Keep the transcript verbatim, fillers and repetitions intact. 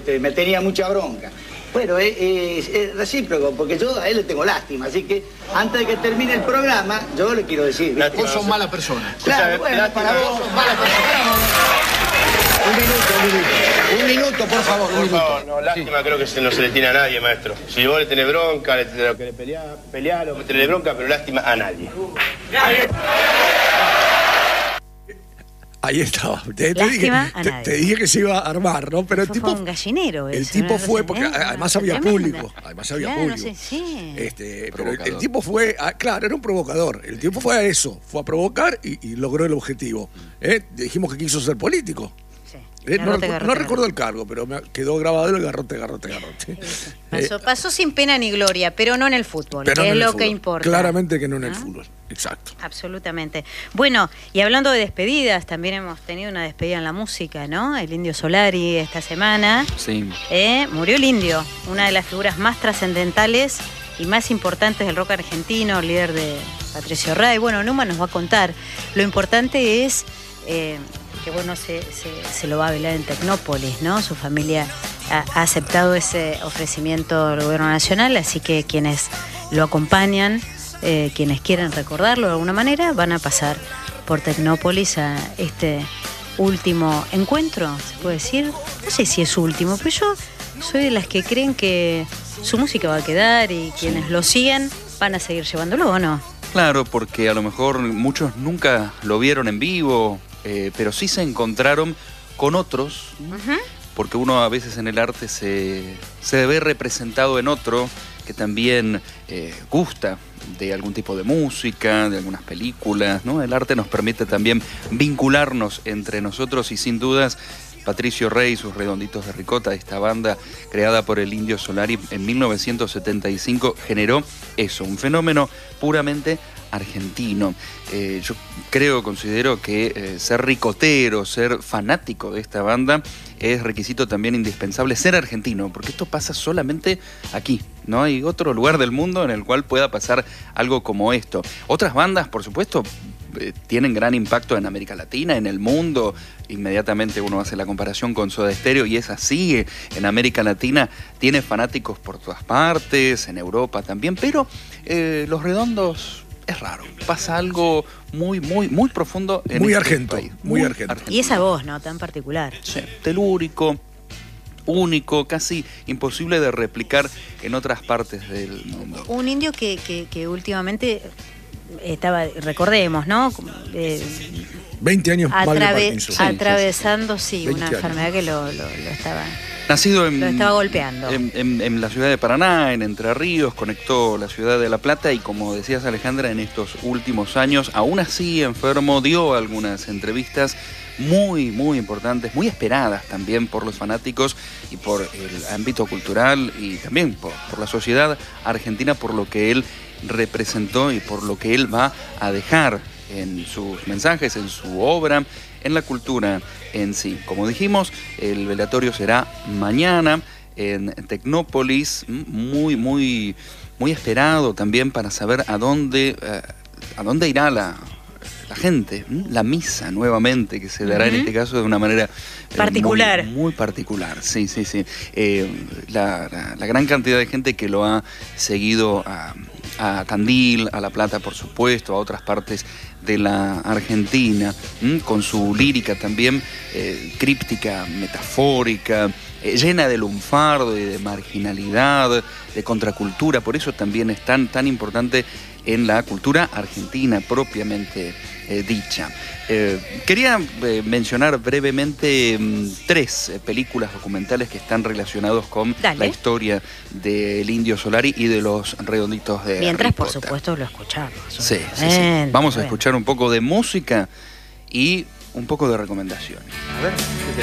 este, me tenía mucha bronca. Bueno, es, es, es recíproco, porque yo a él le tengo lástima, así que antes de que termine el programa, yo le quiero decir... Vos sos mala persona. Claro, bueno, para vos sos mala persona. Un minuto, un minuto. Un minuto, por favor, un Por minuto. favor, no, lástima, sí. Creo que se, no se le tiene a nadie, maestro. Si vos le tenés bronca, le tenés que pelear, pelear o tenés bronca, pero lástima a nadie. Ahí estaba. Te, te, dije, te, te dije que se iba a armar, ¿no? Pero el tipo fue un gallinero. El eso, tipo ¿no? fue, porque además había público. Además había claro, público. Sí, sí. Este, pero el, el tipo fue, a, claro, era un provocador. El tipo fue a eso, fue a provocar y, y logró el objetivo. ¿Eh? Dijimos que quiso ser político. Eh, no, garrote, garrote, no recuerdo el cargo, pero me quedó grabado el garrote, garrote, garrote. Sí, pasó, pasó sin pena ni gloria, pero no en el fútbol, pero que no es lo fútbol. que importa. Claramente que no en el ¿Ah? fútbol, exacto. Absolutamente. Bueno, y hablando de despedidas, también hemos tenido una despedida en la música, ¿no? El Indio Solari esta semana. Sí. Eh, murió el Indio, una de las figuras más trascendentales y más importantes del rock argentino, líder de Patricio Rey. Bueno, Numa nos va a contar. Lo importante es... Eh, que bueno, se, se, se lo va a velar en Tecnópolis, ¿no? Su familia ha, ha aceptado ese ofrecimiento del gobierno nacional, así que quienes lo acompañan, eh, quienes quieren recordarlo de alguna manera, van a pasar por Tecnópolis a este último encuentro, se puede decir. No sé si es último, pero yo soy de las que creen que su música va a quedar y quienes sí. lo siguen van a seguir llevándolo, ¿o no? Claro, porque a lo mejor muchos nunca lo vieron en vivo, Eh, pero sí se encontraron con otros, uh-huh. porque uno a veces en el arte se, se ve representado en otro que también eh, gusta de algún tipo de música, de algunas películas, ¿no? El arte nos permite también vincularnos entre nosotros y sin dudas Patricio Rey y sus Redonditos de Ricota, esta banda creada por el Indio Solari en mil novecientos setenta y cinco, generó eso, un fenómeno puramente argentino. Eh, yo creo, considero que eh, ser ricotero, ser fanático de esta banda es requisito también indispensable ser argentino, porque esto pasa solamente aquí. No hay otro lugar del mundo en el cual pueda pasar algo como esto. Otras bandas, por supuesto, eh, tienen gran impacto en América Latina, en el mundo. Inmediatamente uno hace la comparación con Soda Stereo y es así. En América Latina tiene fanáticos por todas partes, en Europa también, pero eh, Los Redondos... es raro, pasa algo muy, muy, muy profundo en muy este argento, país. Muy, muy argento. Y esa voz, ¿no? Tan particular. Sí, telúrico, único, casi imposible de replicar en otras partes del mundo. Un indio que, que, que últimamente estaba, recordemos, ¿no? Eh, veinte años atrave- mal de Parkinson. Atravesando, sí, sí una años. enfermedad que lo, lo, lo estaba... Nacido en, lo estaba golpeando. En, en, en la ciudad de Paraná, en Entre Ríos, conectó la ciudad de La Plata y, como decías, Alejandra, en estos últimos años, aún así enfermo, dio algunas entrevistas muy, muy importantes, muy esperadas también por los fanáticos y por el ámbito cultural y también por, por la sociedad argentina, por lo que él representó y por lo que él va a dejar en sus mensajes, en su obra, en la cultura en sí. Como dijimos, el velatorio será mañana en Tecnópolis, muy, muy, muy esperado también para saber a dónde, eh, a dónde irá la, la gente, la misa nuevamente, que se dará uh-huh. en este caso de una manera eh, particular. Muy, muy particular, sí, sí, sí. Eh, la, la, la gran cantidad de gente que lo ha seguido a, a Tandil, a La Plata, por supuesto, a otras partes de la Argentina, ¿m? Con su lírica también eh, críptica, metafórica, eh, llena de lunfardo y de marginalidad, de contracultura. Por eso también es tan, tan importante en la cultura argentina propiamente eh, dicha. Eh, quería eh, mencionar brevemente mmm, tres eh, películas documentales que están relacionados con Dale. la historia del Indio Solari y de los Redonditos de Mientras, Ricota. por supuesto, lo escuchamos. Sí, sí, sí. Vamos a escuchar un poco de música y un poco de recomendaciones. A ver, ¿qué